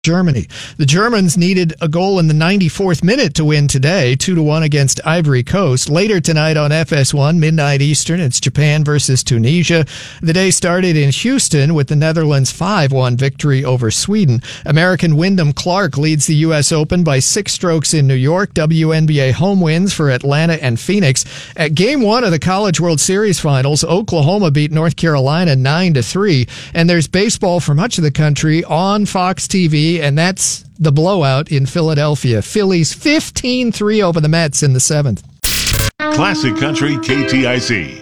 Germany. The Germans needed a goal in the 94th minute to win today, 2-1 against Ivory Coast. Later tonight on FS1, midnight Eastern, it's Japan versus Tunisia. The day started in Houston with the Netherlands' 5-1 victory over Sweden. American Wyndham Clark leads the U.S. Open by 6 strokes in New York. WNBA home wins for Atlanta and Phoenix. At Game 1 of the College World Series Finals, Oklahoma beat North Carolina 9-3. And there's baseball for much of the country on Fox TV. And that's the blowout in Philadelphia. Phillies 15-3 over the Mets in the 7th. Classic Country KTIC.